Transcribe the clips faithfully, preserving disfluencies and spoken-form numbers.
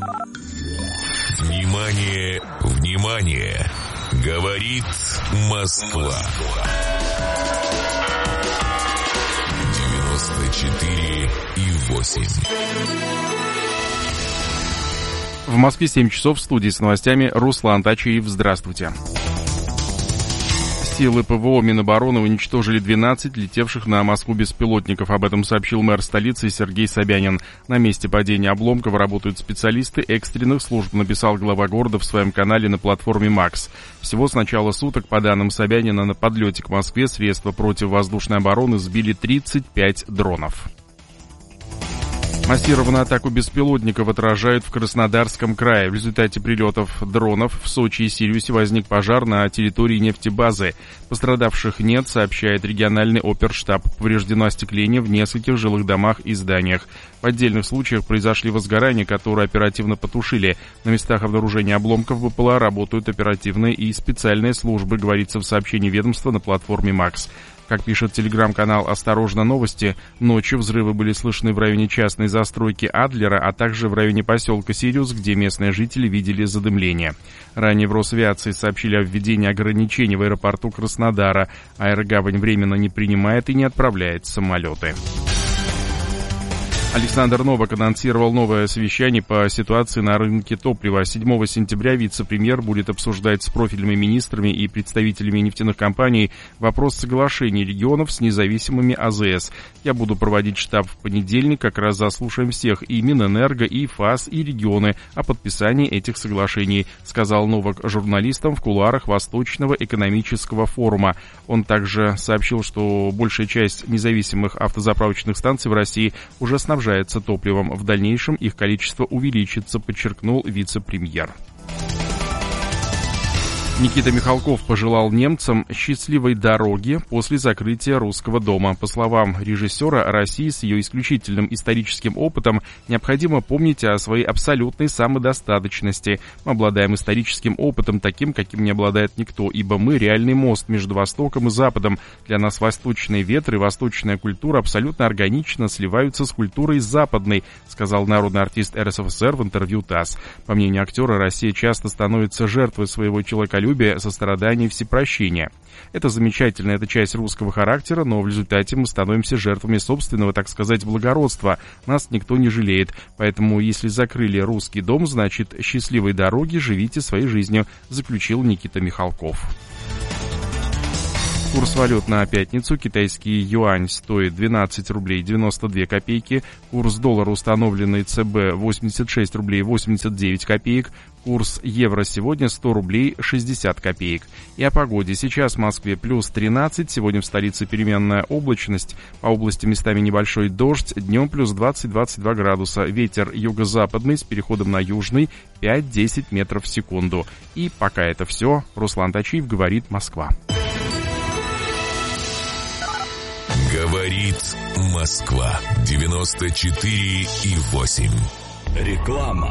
Внимание, внимание! Говорит Москва. девяносто четыре и восемь. В Москве семь часов, в студии с новостями Руслан Тачиев. Здравствуйте. Силы ПВО Минобороны уничтожили двенадцать летевших на Москву беспилотников. Об этом сообщил мэр столицы Сергей Собянин. На месте падения обломков работают специалисты экстренных служб, написал глава города в своем канале на платформе Макс. Всего с начала суток, по данным Собянина, на подлете к Москве средства противовоздушной обороны сбили тридцать пять дронов. Массированную атаку беспилотников отражают в Краснодарском крае. В результате прилетов дронов в Сочи и Сириусе возник пожар на территории нефтебазы. Пострадавших нет, сообщает региональный оперштаб. Повреждено остекление в нескольких жилых домах и зданиях. В отдельных случаях произошли возгорания, которые оперативно потушили. На местах обнаружения обломков БПЛА работают оперативные и специальные службы, говорится в сообщении ведомства на платформе Макс. Как пишет телеграм-канал «Осторожно, новости», ночью взрывы были слышны в районе частной застройки Адлера, а также в районе поселка Сириус, где местные жители видели задымление. Ранее в Росавиации сообщили о введении ограничений в аэропорту Краснодара. Аэрогавань временно не принимает и не отправляет самолеты. Александр Новак анонсировал новое совещание по ситуации на рынке топлива. седьмого сентября вице-премьер будет обсуждать с профильными министрами и представителями нефтяных компаний вопрос соглашений регионов с независимыми АЗС. Я буду проводить штаб в понедельник, как раз заслушаем всех, и Минэнерго, и ФАС, и регионы о подписании этих соглашений, сказал Новак журналистам в кулуарах Восточного экономического форума. Он также сообщил, что большая часть независимых автозаправочных станций в России уже снабжена топливом. В дальнейшем их количество увеличится, подчеркнул вице-премьер. Никита Михалков пожелал немцам счастливой дороги после закрытия Русского дома. По словам режиссера, России с ее исключительным историческим опытом необходимо помнить о своей абсолютной самодостаточности. Мы обладаем историческим опытом таким, каким не обладает никто, ибо мы реальный мост между Востоком и Западом. Для нас восточные ветры, восточная культура абсолютно органично сливаются с культурой западной, сказал народный артист эр эс эф эс эр в интервью ТАСС. По мнению актера, Россия часто становится жертвой своего человеколюбия, сострадания и всепрощения. Это замечательно, это часть русского характера, но в результате мы становимся жертвами собственного, так сказать, благородства. Нас никто не жалеет. Поэтому, если закрыли Русский дом, значит, счастливой дороги, живите своей жизнью, заключил Никита Михалков. Курс валют на пятницу. Китайский юань стоит двенадцать рублей девяносто две копейки. Курс доллара, установленный ЦБ, восемьдесят шесть рублей восемьдесят девять копеек. Курс евро сегодня сто рублей шестьдесят копеек. И о погоде. Сейчас в Москве плюс тринадцать. Сегодня в столице переменная облачность. По области местами небольшой дождь. Днем плюс двадцать - двадцать два градуса. Ветер юго-западный с переходом на южный пять - десять метров в секунду. И пока это все. Руслан Тачиев, говорит Москва. Говорит Москва. девяносто четыре и восемь. Реклама.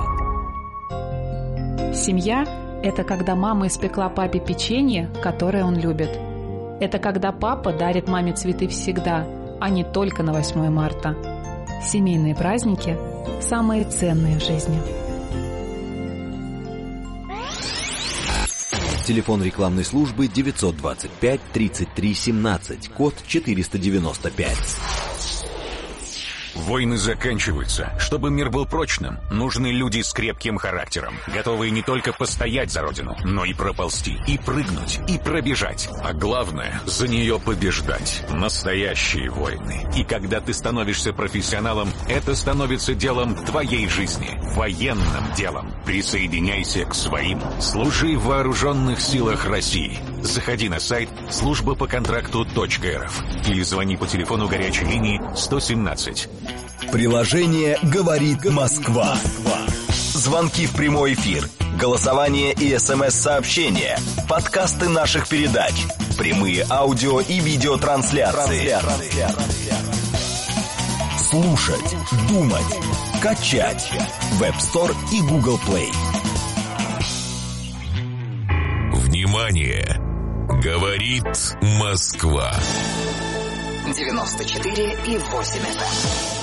Семья – это когда мама испекла папе печенье, которое он любит. Это когда папа дарит маме цветы всегда, а не только на восьмое марта. Семейные праздники – самые ценные в жизни. Телефон рекламной службы девятьсот двадцать пять тридцать три семнадцать, код четыреста девяносто пять. Войны заканчиваются. Чтобы мир был прочным, нужны люди с крепким характером, готовые не только постоять за родину, но и проползти, и прыгнуть, и пробежать. А главное, за нее побеждать. Настоящие войны. И когда ты становишься профессионалом, это становится делом твоей жизни, военным делом. Присоединяйся к своим. Служи в вооруженных силах России. Заходи на сайт служба по контракту точка эр эф или звони по телефону горячей линии сто семнадцать. Приложение «Говорит Москва». Звонки в прямой эфир, голосование и смс-сообщения, подкасты наших передач, прямые аудио и видеотрансляции. Слушать, думать, качать. Web Store и Google Play. Внимание! Говорит Москва. девяносто четыре и восемь эф эм.